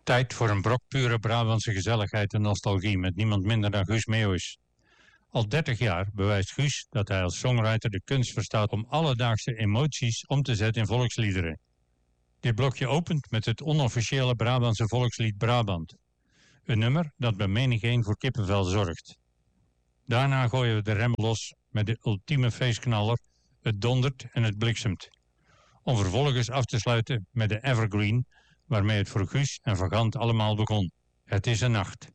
Tijd voor een brok pure Brabantse gezelligheid en nostalgie met niemand minder dan Guus Meeuwis. Al 30 jaar bewijst Guus dat hij als songwriter de kunst verstaat om alledaagse emoties om te zetten in volksliederen. Dit blokje opent met het onofficiële Brabantse volkslied Brabant. Een nummer dat bij menigeen voor kippenvel zorgt. Daarna gooien we de rem los met de ultieme feestknaller, het dondert en het bliksemt. Om vervolgens af te sluiten met de evergreen waarmee het voor Guus en Vagant allemaal begon. Het is een nacht.